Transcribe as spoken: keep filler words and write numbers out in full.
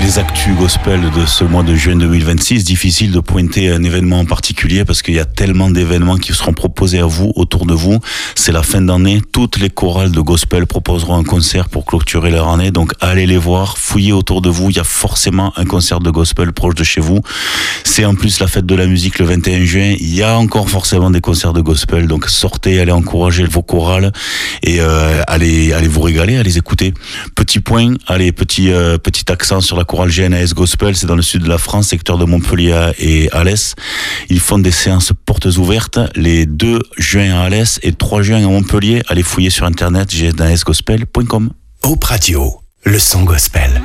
les actus gospel de ce mois de juin deux mille vingt-six, difficile de pointer un événement en particulier parce qu'il y a tellement d'événements qui seront proposés à vous, autour de vous. C'est la fin d'année, toutes les chorales de gospel proposeront un concert pour clôturer leur année, donc allez les voir, fouillez autour de vous, il y a forcément un concert de gospel proche de chez vous. C'est en plus la fête de la musique le vingt et un juin, il y a encore forcément des concerts de gospel, donc sortez, allez encourager vos chorales et euh, allez, allez vous régaler, allez écouter. Petit point, allez, petit, euh, petit accent sur la chorale G N A S Gospel, c'est dans le sud de la France, secteur de Montpellier et Alès. Ils font des séances portes ouvertes les deux juin à Alès et trois juin à Montpellier. Allez fouiller sur internet g n a s gospel point com. Hope Radio, le son gospel.